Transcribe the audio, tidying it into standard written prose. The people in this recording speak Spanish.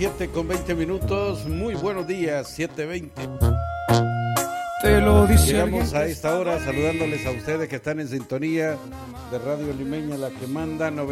7:20. Muy buenos días, 7:20. Te lo dice. Llegamos a esta hora saludándoles a ustedes que están en sintonía de Radio Limeña, la que manda